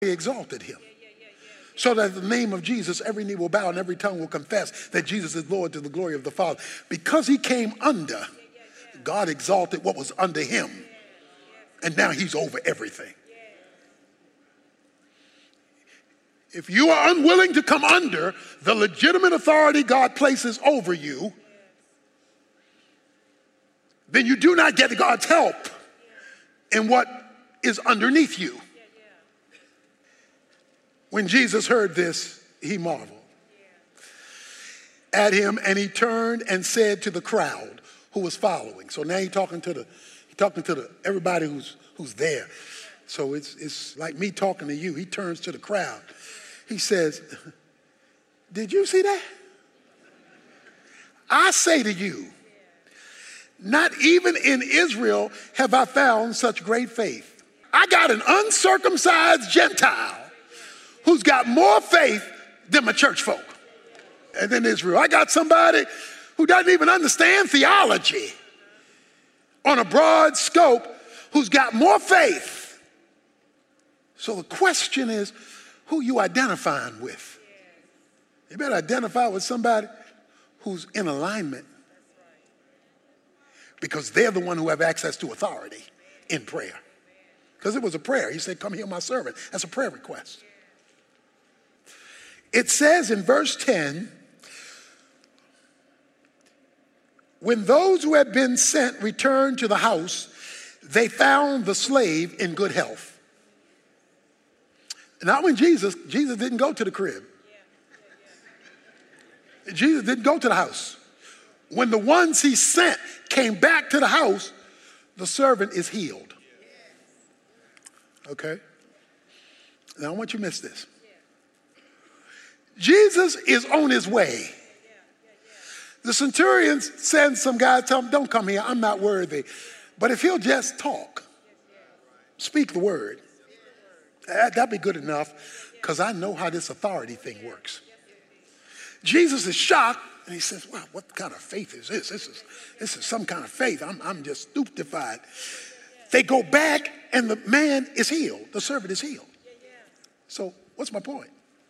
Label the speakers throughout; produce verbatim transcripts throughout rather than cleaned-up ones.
Speaker 1: exalted him. So that the name of Jesus, every knee will bow and every tongue will confess that Jesus is Lord to the glory of the Father. Because he came under, God exalted what was under him. And now he's over everything. If you are unwilling to come under the legitimate authority God places over you, then you do not get God's help in what is underneath you. When Jesus heard this, he marveled at him, and he turned and said to the crowd who was following. So now he's talking to the, he's talking to the everybody who's who's there. So it's it's like me talking to you. He turns to the crowd. He says, "Did you see that? I say to you, not even in Israel have I found such great faith." I got an uncircumcised Gentile who's got more faith than my church folk and then Israel. I got somebody who doesn't even understand theology on a broad scope who's got more faith. So the question is, who you identifying with? You better identify with somebody who's in alignment, because they're the one who have access to authority in prayer. Because it was a prayer. He said, "Come heal my servant." That's a prayer request. It says in verse ten, when those who had been sent returned to the house, they found the slave in good health. Not when Jesus, Jesus didn't go to the crib. Jesus didn't go to the house. When the ones he sent came back to the house, the servant is healed. Okay? Now I want you to miss this. Jesus is on his way. The centurion sends some guy, tell him, "Don't come here, I'm not worthy." But if he'll just talk, speak the word, that'd be good enough, because I know how this authority thing works. Jesus is shocked, and he says, "Wow, what kind of faith is this? This is, this is some kind of faith. I'm, I'm just stupefied." They go back, and the man is healed. The servant is healed. So what's my point?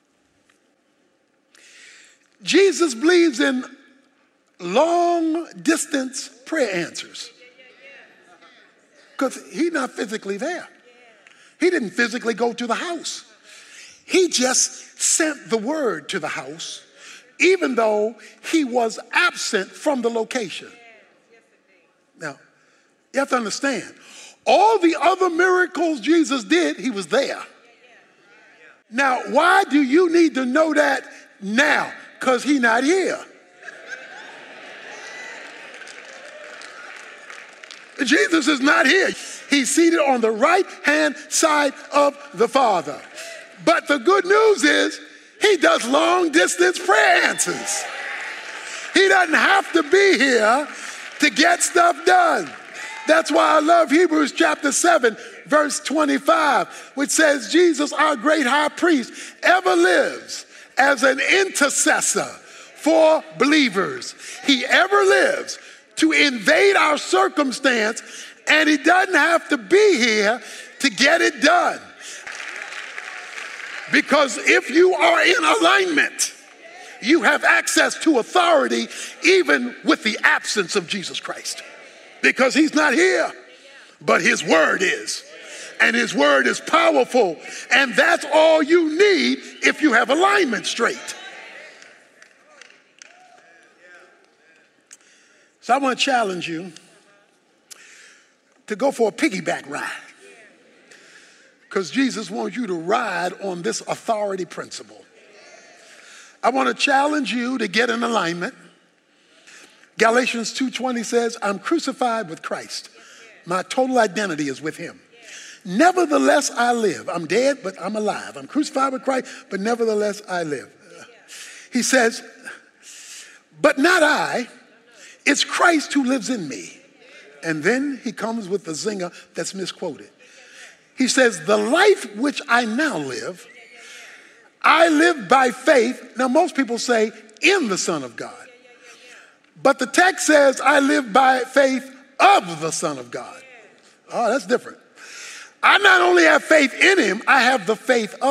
Speaker 1: Jesus believes in long distance prayer answers, because he's not physically there. He didn't physically go to the house. He just sent the word to the house, even though he was absent from the location. Now, you have to understand, all the other miracles Jesus did, he was there. Now, why do you need to know that now? Because he's not here. Jesus is not here. He's seated on the right hand side of the Father. But the good news is he does long distance prayer answers. He doesn't have to be here to get stuff done. That's why I love Hebrews chapter seven, verse twenty-five, which says, Jesus, our great high priest, ever lives as an intercessor for believers. He ever lives to invade our circumstance, and he doesn't have to be here to get it done. Because if you are in alignment, you have access to authority even with the absence of Jesus Christ. Because he's not here, but his word is. And his word is powerful. And that's all you need if you have alignment straight. So I want to challenge you to go for a piggyback ride. Because Jesus wants you to ride on this authority principle. I want to challenge you to get in alignment. Galatians two twenty says, "I'm crucified with Christ. My total identity is with him. Nevertheless, I live." I'm dead, but I'm alive. I'm crucified with Christ, but nevertheless, I live. He says, "But not I. It's Christ who lives in me." And then he comes with the zinger that's misquoted. He says, "The life which I now live, I live by faith." Now, most people say in the Son of God. But the text says, "I live by faith of the Son of God." Oh, that's different. I not only have faith in him, I have the faith of